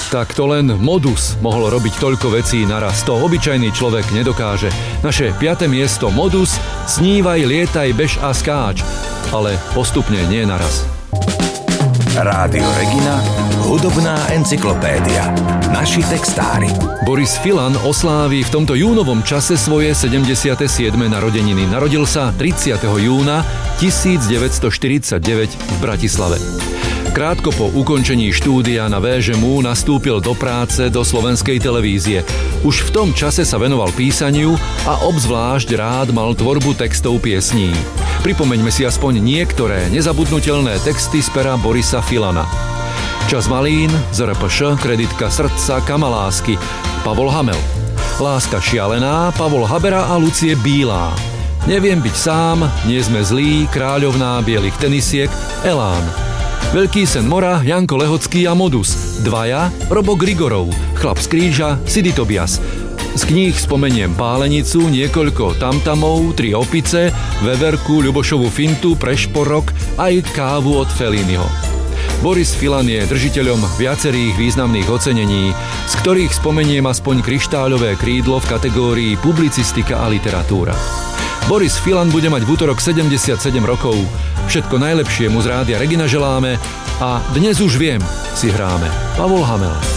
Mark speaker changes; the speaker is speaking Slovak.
Speaker 1: Tak to len Modus mohol robiť toľko vecí naraz. To obyčajný človek nedokáže. Naše 5. miesto Modus, snívaj, lietaj, bež a skáč. Ale postupne, nie naraz.
Speaker 2: Rádio Regina, hudobná encyklopédia. Naši textári. Boris
Speaker 1: Filan oslávi v tomto júnovom čase svoje 77. narodeniny. Narodil sa 30. júna 1949 v Bratislave. Krátko po ukončení štúdia na VŽMU nastúpil do práce do slovenskej televízie. Už v tom čase sa venoval písaniu a obzvlášť rád mal tvorbu textov piesní. Pripomeňme si aspoň niektoré nezabudnutelné texty z pera Borisa Filana. Čas malín, ZRPŠ, kreditka srdca, Kamalásky, Pavol Hamel. Láska šialená, Pavol Habera a Lucie Bílá. Neviem byť sám, nie sme zlí, Kráľovná bielých tenisiek, Elán. Veľký sen mora, Janko Lehocký a Modus. Dvaja, Robo Grigorov, Chlap z kríža, Sidy Tobias. Z kníh spomeniem Pálenicu, Niekoľko tamtamov, Tri opice, Veverku, Ľubošovu fintu, Prešporok aj Kávu od Felliniho. Boris Filan je držiteľom viacerých významných ocenení, z ktorých spomeniem aspoň kryštáľové krídlo v kategórii publicistika a literatúra. Boris Filan bude mať v útorok 77 rokov. Všetko najlepšie mu z rádia Regina želáme a dnes už viem, si hráme Pavol Hamel.